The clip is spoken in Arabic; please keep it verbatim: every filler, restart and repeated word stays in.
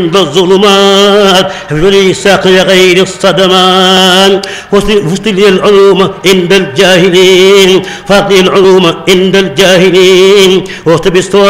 بالظلمات حفظ لي ساقي غير الصدمان فصل لي العلوم عند الجاهلين فاقني العلوم عند الجاهلين واكتب